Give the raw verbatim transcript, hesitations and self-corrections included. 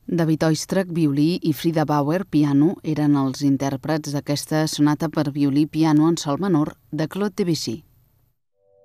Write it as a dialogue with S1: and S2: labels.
S1: David Oistrakh, violí, i Frida Bauer, piano, eren els intèrprets d'aquesta sonata per violí i piano en sol menor de Claude Debussy.